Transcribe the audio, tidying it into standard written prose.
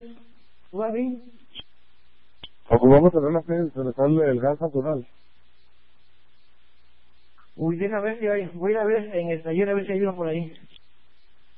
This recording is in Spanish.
¿Tú vas bien? Ocupamos terreno donde sale el gas natural. Uy, deja ver si hay, voy a ir a ver en el taller a ver si hay uno por ahí.